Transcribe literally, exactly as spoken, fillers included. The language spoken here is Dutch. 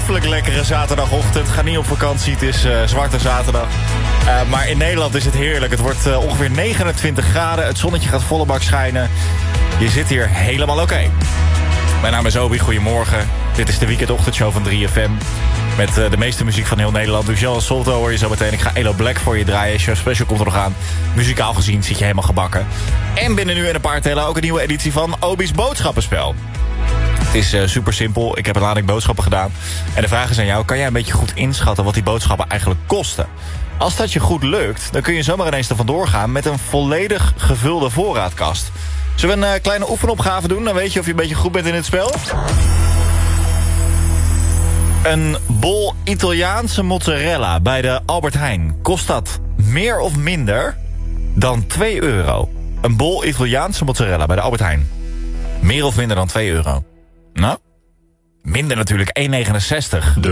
ongelooflijk lekkere zaterdagochtend. Ga niet op vakantie, het is uh, zwarte zaterdag. Uh, maar in Nederland is het heerlijk. Het wordt uh, ongeveer negenentwintig graden. Het zonnetje gaat volle bak schijnen. Je zit hier helemaal oké. Okay. Mijn naam is Obi, goedemorgen. Dit is de weekendochtendshow van drie F M. Met uh, de meeste muziek van heel Nederland. Dus Jean Solto hoor je zo meteen. Ik ga Elo Black voor je draaien. Chef Special komt er nog aan. Muzikaal gezien zit je helemaal gebakken. En binnen nu en een paar tellen ook een nieuwe editie van Obi's Boodschappenspel. Het is uh, super simpel. Ik heb een lading boodschappen gedaan. En de vraag is aan jou. Kan jij een beetje goed inschatten wat die boodschappen eigenlijk kosten? Als dat je goed lukt, dan kun je zomaar ineens er vandoor gaan met een volledig gevulde voorraadkast. Zullen we een uh, kleine oefenopgave doen? Dan weet je of je een beetje goed bent in het spel. Een bol Italiaanse mozzarella bij de Albert Heijn. Kost dat meer of minder dan twee euro? Een bol Italiaanse mozzarella bij de Albert Heijn. Meer of minder dan twee euro? Nou, minder natuurlijk, één negenenzestig. De